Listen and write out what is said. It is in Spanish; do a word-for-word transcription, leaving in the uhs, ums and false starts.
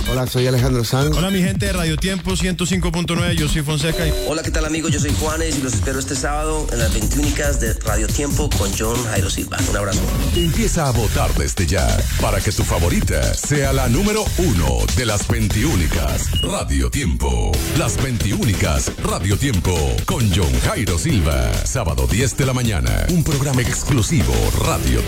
Hola, soy Alejandro Sanz. Hola, mi gente de Radio Tiempo ciento cinco punto nueve, yo soy Fonseca. Y... Hola, ¿qué tal, amigos? Yo soy Juanes y los espero este sábado en las veintiúnicas de Radio Tiempo con John Jairo Silva. Un abrazo. Empieza a votar desde ya para que tu favorita sea la número uno de las veintiúnicas. Radio Tiempo. Las veintiúnicas Radio Tiempo con John Jairo Silva. Sábado diez de la mañana. Un programa exclusivo Radio